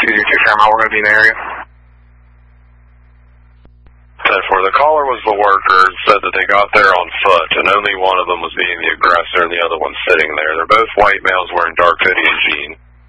Can you confirm how we're going to be in the area? 10-4. The caller was the worker, said that they got there on foot, and only one of them was being the aggressor and the other one sitting there. They're both white males wearing dark hoodie and jeans.